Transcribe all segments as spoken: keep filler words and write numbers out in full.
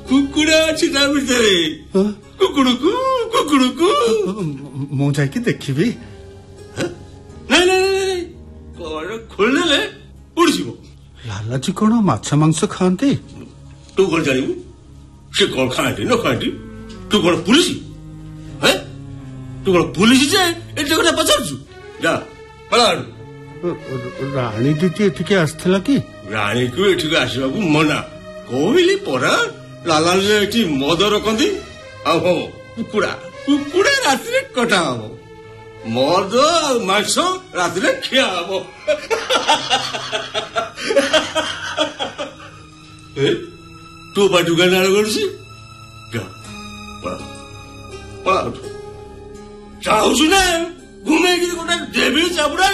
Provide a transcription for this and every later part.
कुकुड़ा अच्छी ता भितरे कुकुड़ को कुकुड़ को मु जाके देखिबी नहीं नहीं नहीं कौन खोलने ले उड़ जीवो लालाजी कौन माछ मांस खाते तू कौन जानिबू से कौन खाती न खाती तू कौन पुलिस है तू कौन पुलिस जे एटे गोटे पचारछु जा पलाड़ राणी दीदी एठिके आस्थला कि राणी को एठिके आसीबा को मना कहली परा लाला एठी मद रखती आहो कुकुड़ा कुकुड़ा राति कटा हम मद मांस राति खिया हम तू बाटू का नाड़ करुसी चाहू ना घूमे गोटे देवी चापुड़ा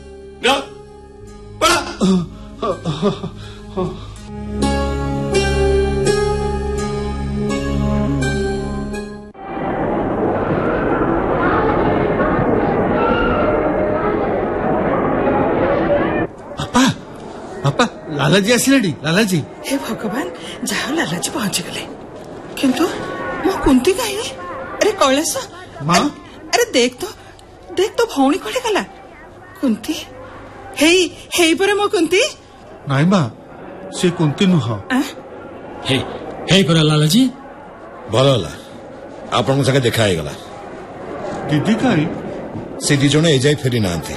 लालाजी आसिले लालाजी हे भगवान जाओ लालाजी पहुंची गले किंतु मो कुंती कहीं अरे कैलाश माँ अरे देख तो देख तो भौणी कड़े गला कुंती हे हे पर मो कुंती नाई माँ से कुंती नुह हे हे पर लालाजी भला आपण संगे देखा है गला दीदी कहीं से दी जने एजाई फेरी नांती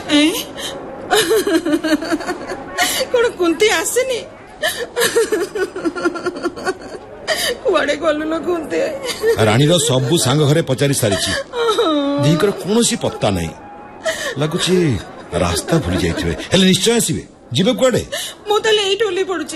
कौन कुंती आसेनी कुआडे गलु न कुंती रानी रो सबु सांग घरे पचारी सारिची दीकर कोनोसी पत्ता नहीं लागुची रास्ता भूली जाइथिबे हेले निश्चय आसीबे जीवे कुआडे मो तले एई टोली पडुची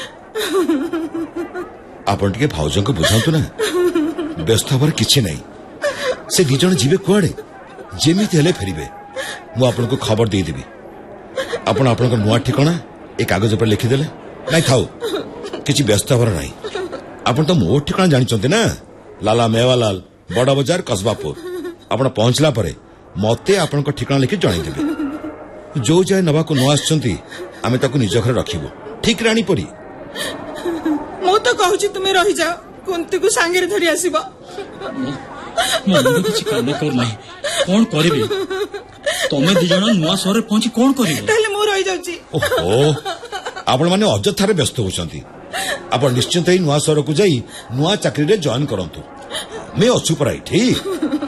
आपण टिके भाउजन को बुझांतु ना व्यस्त हबर किछि नहीं से दी जण जीवे कुआडे जेमिति हेले फेरिबे मु आपण को खबर दे देबी आपण आपण को नुआ ठिकाना ए कागज पर लिखि देले नहीं थाउ किछि व्यस्त हबर नहीं आपण तो मो ठिकाना जानि चंते ना लाला मेवालाल बड़ा बाजार कसबापुर आपण पहुंचला परे मते आपण को ठिकाना लिखि जणाई देबे जो जाय नबा को नुआ आछंती आमे ताको निज घर रखिबो ठीक रानी पड़ी मो तो कहूची तुमे रहि जाओ कुंती को सांगे धरि आसीबा मो किछि काम कर नहीं कोन करबे तमे दी जण नुआ शहर पहुंची कोन करबे ताले मो रहि जाउची ओहो आपण माने अजथारे व्यस्त होछंती आपण निश्चित ही नुआ शहर को जाई नुआ चाकरी रे जॉइन करंतु मैं अछु पराई ठीक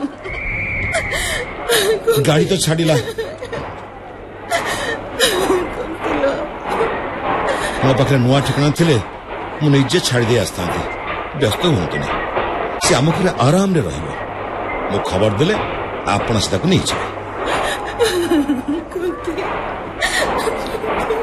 गाड़ी तो छाड़ीला मो पाखे नुआ ठिकाना थिले मु निजे छाड़ी दे आस्तांती व्यस्त होंतु नहीं से आम घर आराम रे रहिबो मो खबर देले आपण से ताको नहीं जाए